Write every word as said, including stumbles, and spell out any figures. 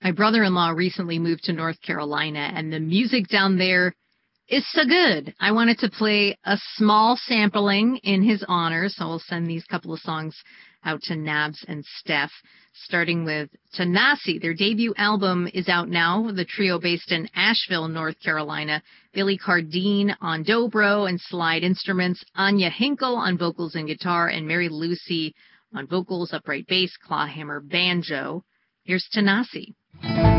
My brother-in-law recently moved to North Carolina, and the music down there is so good. I wanted to play a small sampling in his honor, so we'll send these couple of songs out to Nabs and Steph, starting with Tanasi. Their debut album is out now, the trio based in Asheville, North Carolina. Billy Cardine on dobro and slide instruments, Anya Hinkle on vocals and guitar, and Mary Lucy on vocals, upright bass, clawhammer, banjo. Here's Tanasi.